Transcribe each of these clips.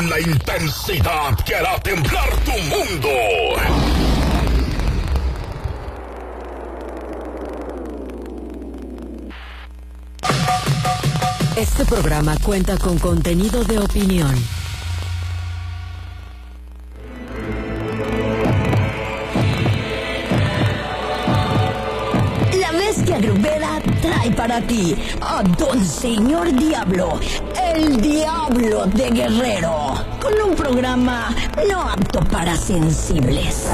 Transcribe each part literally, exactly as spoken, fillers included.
con la intensidad que hará temblar tu mundo. Este programa cuenta con contenido de opinión. La Bestia Grupera trae para ti a Don Señor Diablo, el Diablo de Guerrero, con un programa no apto para sensibles.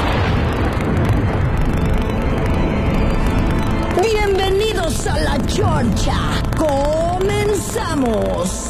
Bienvenidos a La Chorcha. ¡Comenzamos!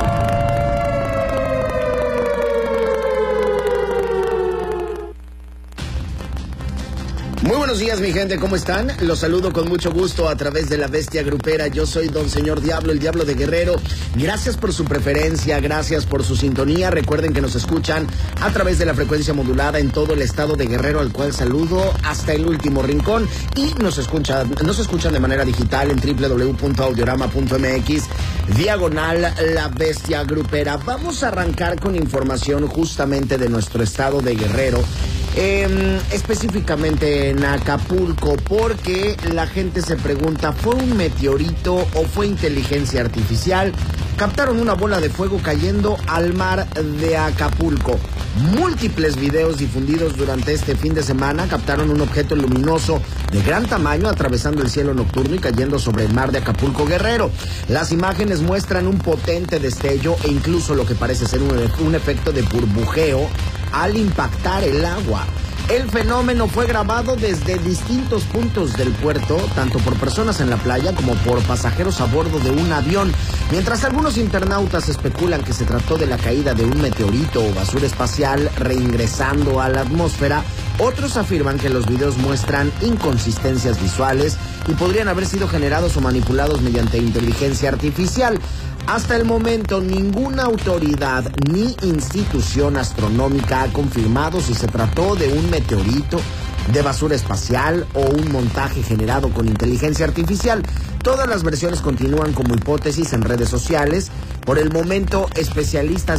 Muy buenos días, mi gente, ¿cómo están? Los saludo con mucho gusto a través de La Bestia Grupera. Yo soy Don Señor Diablo, el Diablo de Guerrero. Gracias por su preferencia, gracias por su sintonía. Recuerden que nos escuchan a través de la frecuencia modulada en todo el estado de Guerrero, al cual saludo hasta el último rincón. Y nos escuchan, nos escuchan de manera digital en doble u doble u doble u punto audiorama punto m x, diagonal La Bestia Grupera. Vamos a arrancar con información justamente de nuestro estado de Guerrero. Eh, específicamente en Acapulco, porque la gente se pregunta, ¿fue un meteorito o fue inteligencia artificial? Captaron una bola de fuego cayendo al mar de Acapulco. Múltiples videos difundidos durante este fin de semana captaron un objeto luminoso de gran tamaño atravesando el cielo nocturno y cayendo sobre el mar de Acapulco, Guerrero. Las imágenes muestran un potente destello e incluso lo que parece ser un, un efecto de burbujeo al impactar el agua. El fenómeno fue grabado desde distintos puntos del puerto, tanto por personas en la playa como por pasajeros a bordo de un avión. Mientras algunos internautas especulan que se trató de la caída de un meteorito o basura espacial reingresando a la atmósfera, otros afirman que los videos muestran inconsistencias visuales y podrían haber sido generados o manipulados mediante inteligencia artificial. Hasta el momento, ninguna autoridad ni institución astronómica ha confirmado si se trató de un meteorito, de basura espacial o un montaje generado con inteligencia artificial. Todas las versiones continúan como hipótesis en redes sociales. Por el momento, especialistas